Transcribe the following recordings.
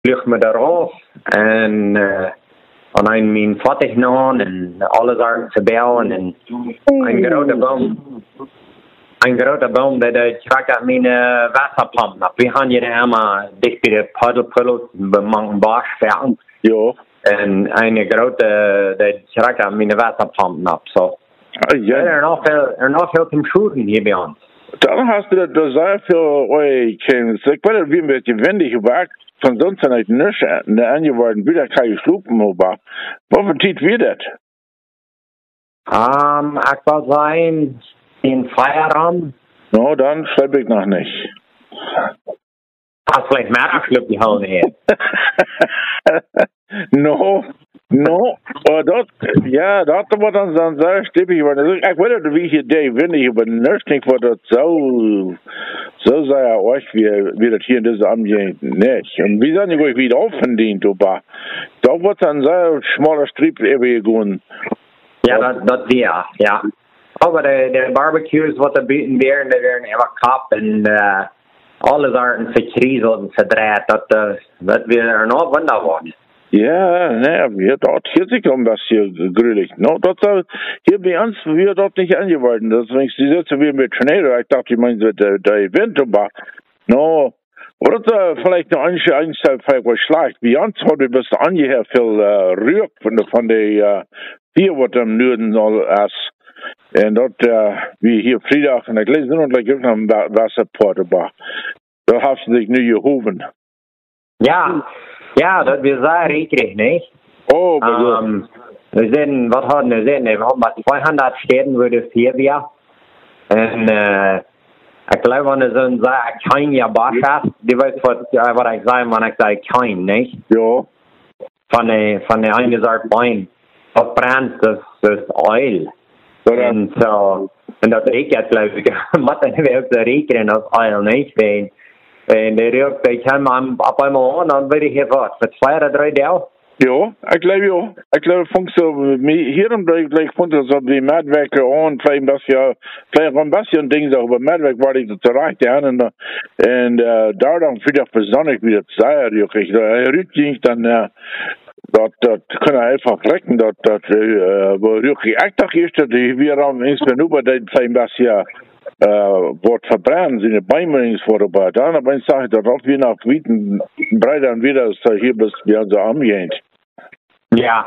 vlucht me eraf en een mijn vatig naam en alles aan te bellen en een grote boom dat trekt aan mijn wasserpomp. We gaan hier helemaal dicht bij de paddelpuddels bij mijn baasveld. Ja. En een grote dat trekt aan mijn wasserpomp op. So. Ja. Er nog veel te schulden hier bij ons. Dan hast du da sehr viel kennis. Ik weet wie een beetje wendig gewerkt. Van sonst uit niks angeworden. Wieder kan je sloepen, maar wat voor tijd weer dat? Ik wil zijn in Feierabend. No, dan schrijf ik nog niet. Als vielleicht middagslip die houden heeft. No. Dat wordt dan zeer stippig geworden. Ik weet niet wie je deed winnen, maar niks niet wordt dat zo zei euch wie das hier in dieser Ambiente nicht. Und wie sind die wieder aufverdient, aber da wird dann sehr schmaler Strip eben gegangen. Ja, dat weer, ja. Aber de barbecues wat er bieten werden, die werden immer kap en alle Arten verkriezeld en verdreht. Dat weer er nog wunderbar. Ja, nee, dort hier sich um das hier grülich. No, dort hier bei uns wir dort nicht angewollt. Deswegen sie sitzen wie mit Tornado. Ich dachte, ich meine der Event, aber no. Oder vielleicht noch ein Fall was schlecht. Bei uns hat wir bis angehört viel Rück von der hier was am Norden soll erst. Und dort wie hier Freitag und ich lese nur gleich noch am Wasserport, aber da hast du dich nie gehoben. Ja, dat we sehr reich, nicht? Oh, we zijn, wat hadden we zijn? We hadden maar 200 steden voor de 4 jaar. En ik geloof, wanneer zo'n sehr klein jaar Barschaft, die weet wat ik zei, wanneer ik zei klein, nicht? Ja. Van de eingesaat Wein. Dat brandt, dat is oil. En zo, en dat rekent, geloof ik. Maar dan hebben we ook de rekenen als oil, nicht? En de ruk, die kan op eenmaal aan, dan weet ik wat, voor 2 oder 3 dagen. Ja, ik geloof ja. Ik geloof zo, hier en daar vond ik dat die Medwerken aan, vielleicht een beetje dingen over Medwerk waar ik het terecht aan en daar dan vrijdag bezonnig wie het zei, ruk. Ruud ging dan, dat kunnen einfach rekken, dat ruk. Ik dacht eerst dat we dan eens van over dat een beetje wordt verbrannt, zijn de bijmerings voor de dan aber ich sage, dat ook weer naar Wieten breiter en weer als hier bis bij ons aangeeft. Ja,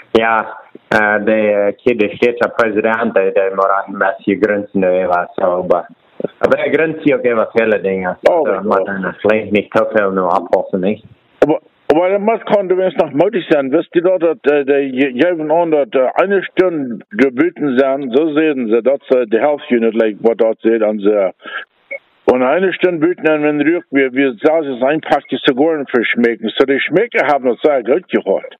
de stedse president, de maar een beetje grenzen over zo, maar de grenzen ook over vele dingen. Maar dan vielleicht niet te veel nu oppassen, niet? Aber das kann wenigstens noch möglich sein. Wisst ihr doch, dass die geben an, dass eine Stunde gebeten sind, so sehen sie, dass die Health Unit, was dort sieht, an sie. Und eine Stunde bieten dann, wenn wir sagen, es ein paar Zigarren verschmecken. So die Schmecker haben das sehr gut gehört.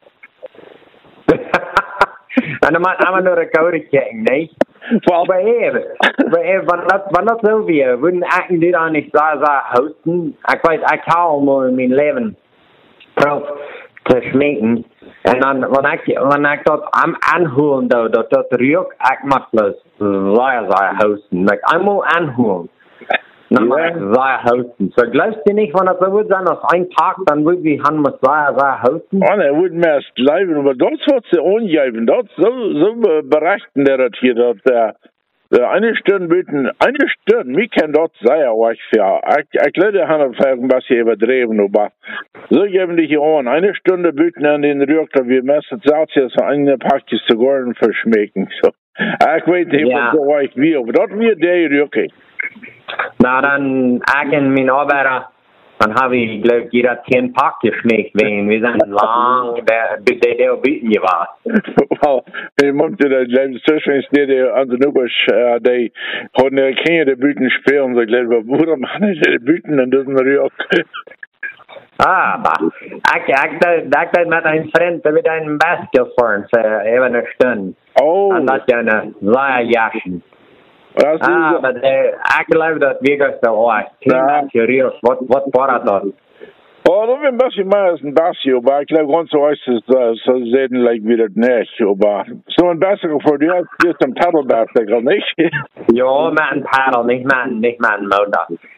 En dan moet we naar de koude kijken, nee? Maar even, wanneer dat zo weer, würden ik dit aan niet zo hosten? Ik weet, ik hou al in mijn leven proef te schmecken. En dan, wanneer ik dat aanholen, dat ruikt, ik mag dus zeer hosten. Ik moet aanholen. Dan mag ik zeer hosten. So, glaubst du nicht, wenn das so wird sein, als ein Tag, dann würde wir haben mit sehr hosten? Oh, ne, würden wir erst bleiben, aber das wird sie ungeben. Das so berichten der das hier, dass eine Stunde bieten, eine Stunde, wir können dort sehr euch für. Ich glaube, haben wir ein bisschen übertrieben, aber so geben die hier an. Eine Stunde bieten an den Rück, dass wir meistens Celsius für eine Packung Zigarren verschmecken. So. Ich weiß nicht, was so euch wie, aber das wird der Rück. Na, dann, ich und mein Arbeiter, dann habe ich, glaube ich, jeder 10 Pack geschmeckt, weil wir sind lang, bis der bieten gewesen. Well, ich meinte, der James Fisher ist der an der Nubisch, die haben keine der Büten spielen, so ich glaube, warum machen die Büten in diesem Rück? Aber ich dachte mit einem Freund, der mit einem Basketball fahren, für eben eine Stunde. Oh. Und das ist ja eine sehr Jaschen. Aber ich glaube, dass wir so auch. Was war das? Oh, dat is een beetje meer als een basje, maar ik geloof gewoon zoals ze zeiden, like wie dat niet. Maar zo'n basje voor die is een paddlebasketbal, niet? Ja, met een paddel, niet met een motor.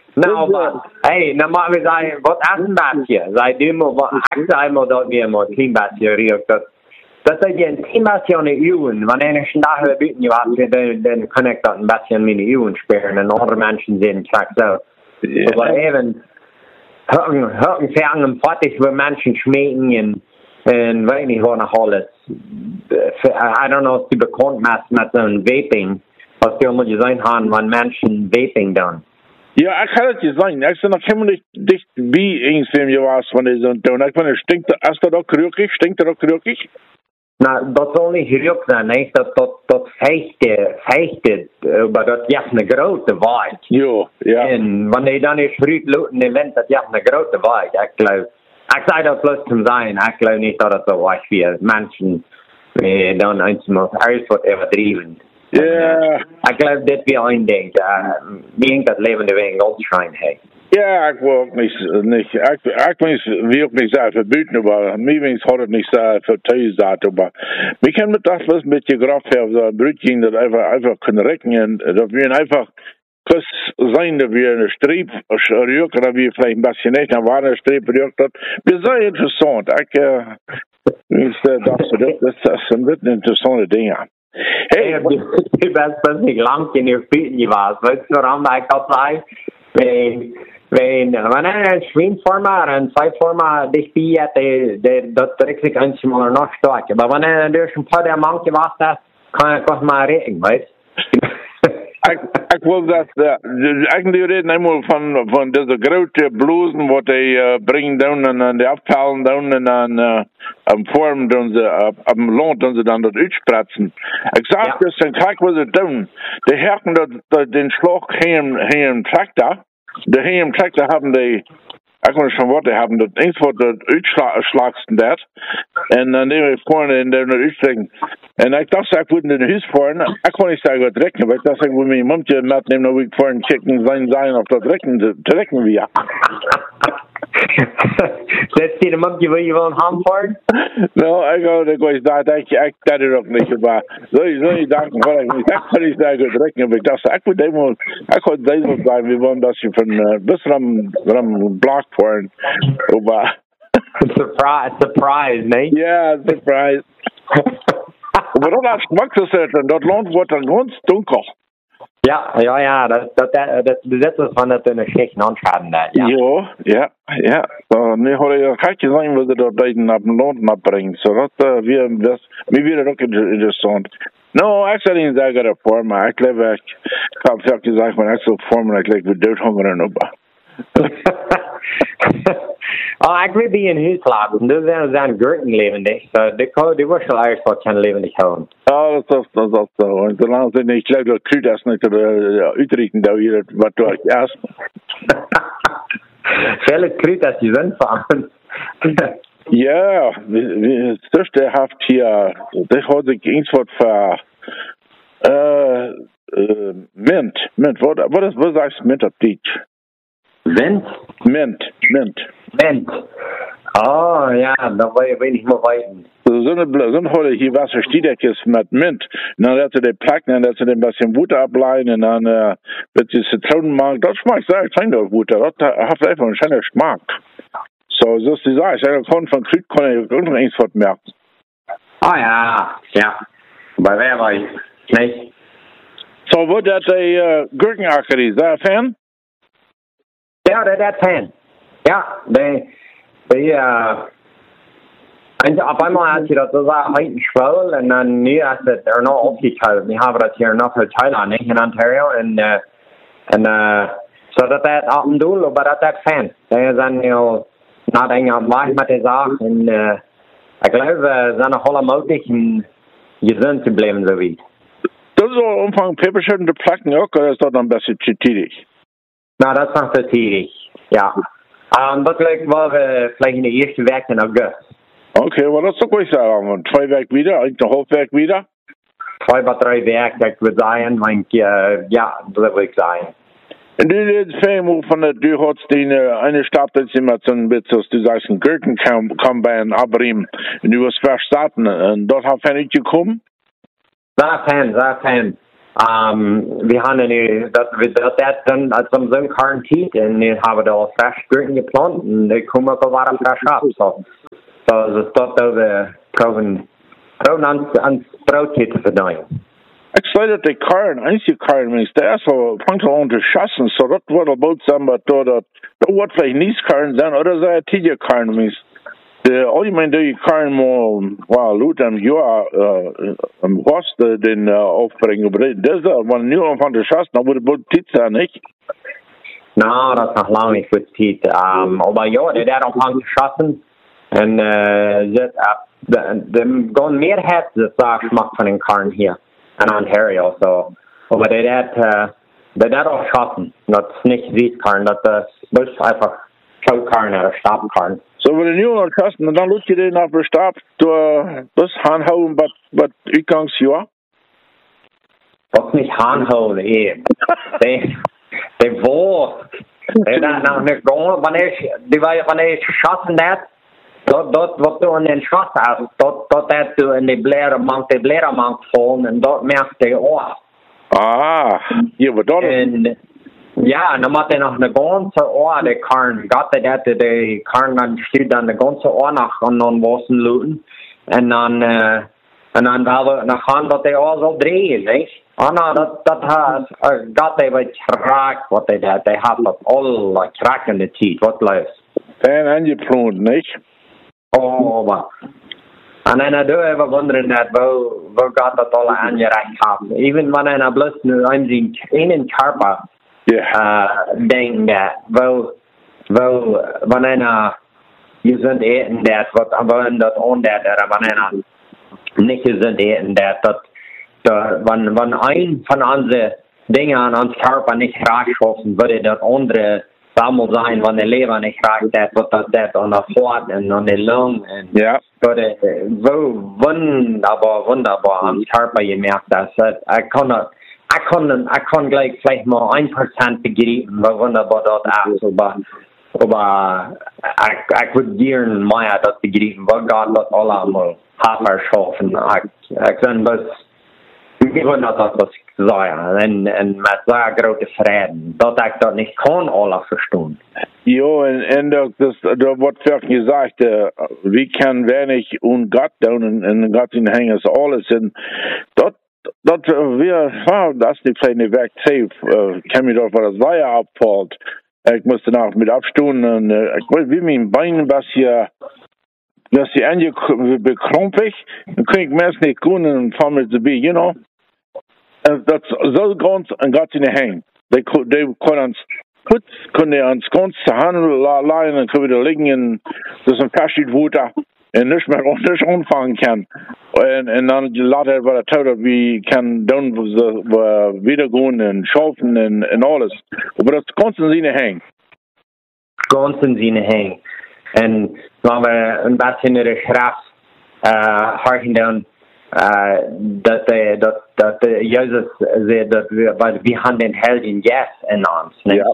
Nou, maar, hey, nou maar we zijn wat een beetje. Zij doen maar, ik zei maar dat we maar 10 beetje riek. Dat is een 10 beetje aan de uwen. Wanneer ik een dag buiten je was, dan kan ik dat een beetje aan mijn uwen spelen. En andere mensen zien het zo. Maar even, hocken verhangen fattig, waar mensen smeten en weet niet wat nog alles. I don't know, als die bekend met zo'n vaping. Als die allemaal gezien hebben, wanneer mensen vaping doen. Ja, ik ga het je zeggen. Ik ben nog helemaal niet dichtbij eens van je was van deze doen. Ik ben stinkt, als dat ook gelukkig, stinkt dat ook gelukkig? Nou, dat zal niet gelukkig zijn, nee. Dat vechten, maar dat is een grote waard. Ja, ja. En wanneer dan is fruit loten in lint, dat is een grote waard. Ik zei dat plus te zijn. Ik geloof niet dat het zo was wie mensen dan eensmaals alles wat overdreven. Ja. Ik geloof dat we een ding. Wie dat levende wegen Goldschijn heeft. Ja, ik wil ook niet. Ik wil ook niet zeggen verbieden, maar mij wens had het niet voor thuis dat. Maar we kunnen met dat was een beetje graf hebben, so ein Brötchen, das einfach können recken, dass wir einfach kurz sein, dass wir eine Streep rücken, oder wir vielleicht ein bisschen nicht, dann war eine Streep rücken. Wir sind interessant. Das sind wirklich interessante Dinge. Hey, du bist nicht lang in der Füßen gewesen. Weißt du, warum ich das sage? Wenn eine Schweinforma und zwei Forma dich bietet, das trägt sich einmal noch stark. Aber wenn er durch ein paar der Mann gewesen ist, kann ich auch mal reden, weißt du? Ik wil dat, eigenlijk reden eenmaal van deze grote blusen, wat die brengen doen en die afhalen doen en dan vorm doen ze, op een land doen ze dan dat uitspratsen. Ik zag dus, en kijk wat ze doen. Die herken dat den slag geen tractor. De geen tractor hebben die, ik weet niet van wat die hebben, dat eens wat dat uitslagsten dat. En dan nemen we vorne en dan uitstrekken. En ik dacht, ik moet in de huis vorne. Ik kon niet zeggen wat rekenen, maar ik dacht, ik moet mijn mumtje metnemen, dan wil ik vorne checken zijn of dat rekenen te rekenen we ja. Zet je de mumtje wil je wel een hand voor? Nou, ik was daar, ik dat er ook niet, maar zo je denken, ik kon niet zeggen wat rekenen, maar ik dacht, ik moet eenmaal zijn, we willen dat je van best ram blok vorne. Surprise, nee? Ja, surprise. Maar dat is gemakkelijk zetten, dat land wordt dan ganz donker. Ja, dat is van dat een slechte aanschaden. Ja. Nu hoor je gelijk zijn wat er dat naar het land brengt, zodat we weer ook interessant. Nou, ik zou niet zeggen dat voor, maar ik heb veel gezegd, maar ik zou voor me, ik leef doodhongeren op. Ik wil bij een huis laten. Dus zijn gurten levendig. Die worst al ergens wat kan levendig houden. Ja, dat is zo. En dan is het niet leuk dat kruid is niet uitrichten dat hier wat door is. Veel kruid als je zin van. Ja, het eerste heeft hier, dat had ik eens wat voor mint. Wat is mint op Deutsch? Mint. Oh, ja, dan weet ik niet meer weten. Zo'n hoorde hier wasserstiedekjes met mint. En dan dat ze die plakken en dat ze een beetje water ableiden en dan met je citronenmark. Dat smaakt zeer fijn door water. Dat heeft even een schöne smaak. Zo is die zaak. Als je van kruid kon je ook nog eens wat merken. Oh ja. Bij wij was nee. Zo wordt dat de gurkenakker is. Daar fan? Ja, dat fan. Ja, en op einmal had je dat was een school en dan nu is het er nog opgeteld. We hebben dat hier nog in Thailand, in Ontario en zo dat op een doel, maar dat fan. Dat zijn heel nadenken waar met de zaak en ik geloof we zijn nog allemaal mogelijk om gezond te blijven zoiets. Dat is al omvang peperschuten te plakken ook, of is dat dan best te tidig? Nou, dat is nog te tidig, ja. Dat lijkt wel vielleicht in de eerste week in augustus. Okay, well, dat is ook wel zeggen. 2 weken wieder, een half week wieder? 2 bis 3 weken, ik wil zeggen, want ja, dat wil ik zeggen. En du ist fähig von der du hast eine Stadt jetzt immer so ein bisschen, du sagst, ein Gürtel kam bei einem Abrim und du hast verstanden und dort hat er nicht gekommen? Sehr fan. Wir haben dat dann als am zo'n Karntiet en die hebben da fresh groenten geplant en die komen ook al fresh up. So is dat over proven aan sproutje te verdienen. Ik zei dat de karren, einzige karren is, daar is wel punten onderschassen, so dat wordt al boot zijn, maar dat wordt vielleicht niet karren zijn, oder zijn het tijdje karren is. De algemeen die karren maar, loot am jaar, am was den aufbringen, aber das ist, wenn nu am onderschassen, dan wordt het boot tijd zijn, niet? Nou, dat is nog lang niet goed tijd. Aber ja, dat is al onderschassen. En de gaan meerheid de smaak van een karren hier. In Ontario, so. Aber dat auch schaffen. Das ist nicht Süßkarren, das ist einfach Schaukarren oder Stabkarren. So, wenn du nur noch schaffen, dann lutst du den auf den Stab, das Handhauen, was Utgangsjahr? Das nicht Handhauen, eben. Die Wurst. Wenn ich schaffen das, dat wat du in den Schass hast, dat du in die Blädermank fallen und dort merkst du auch. Ja, aber dort. Ja, dan moet je nog een ganze Ohr de Karren, gatte dat de Karren dan stuurt dan de ganze Ohr nach en dan wassen looten. En dan gaan dat de Ohr zo drehen, niet? Dat gatte wat kraak, wat de dat, de had dat alle kraak in de tijd, wat luist. En angeplant, niet? Oh, maar. En dan doe je wonderen dat wo gaat dat alle aangereicht hebben. Even wanneer je bloos nu een karper denkt dat, wanneer je gezond eten dat, wanneer dat ondat, wanneer niet gezond eten dat, wanneer een van onze dingen aan ons karper niet graag schaffen, würde dat andere Sammel sein, wenn der Leber nicht reicht, wird das an der Fort und an der Lunge. Ja. Wunderbar am Körper gemerkt, dass ich kann gleich vielleicht mal 1% begreifen, wie wunderbar das ist, aber ich würde gerne mehr das begreifen, weil Gott das alle einmal hat erschaffen. Ich bin gewundert, dass das sein und mit sehr großen Frieden, dass ich das nicht kann, alle verstehen. Ja, und da wird wirklich gesagt, wie kann wenig und Gott tun und Gott in hängen ist alles. Und das ist die kleine Werkzeug, kann mir doch, was das Weiher abfällt. Ich musste noch mit abstunden und ich weiß, wie mein Bein, was hier, dass die Ende bekrumpig, dann kann ich meist nicht gut und fahren mit dabei, you know. Dat zo ganz en gaat in de heen. Die kunnen ons ganz te handen laten en kunnen we liggen en dat is een verschiet water en niks meer ontvangen kan. En dan later wat het houdt, we kan doen we weer gaan en schaffen en alles. Maar dat is ganz in zijn heen. Ganz in zijn heen. En wanneer we een beetje in de schrift harken dan. Dat Jezus zei dat we hebben den Helden Jezus in ons. Ja.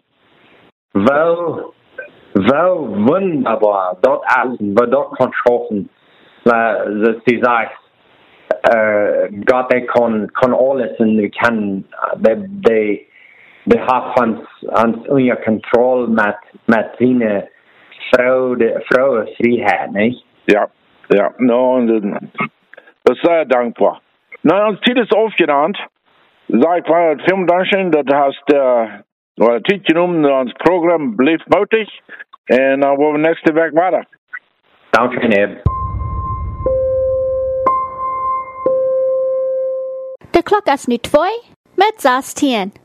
Wel wunderbaar dat essen, we dat kan schaffen. Zoals die zegt, God kan alles en we kan de hebben ons onder controle met zijn vrouwenvrijheid, niet? Ja. Nou, das ist sehr dankbar. Na, uns Zeit ist aufgenannt. Sag ich mal, vielen Dank, dass du hast Zeit genommen, das Programm blieb möglich. Und dann wollen wir nächste Woche weiter. Danke, Neb. De klok is nu 2 met 16.